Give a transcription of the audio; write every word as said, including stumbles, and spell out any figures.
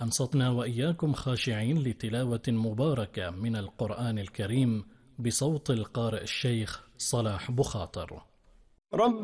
أنصتنا وإياكم خاشعين لتلاوة مباركة من القرآن الكريم بصوت القارئ الشيخ صلاح بخاطر. رب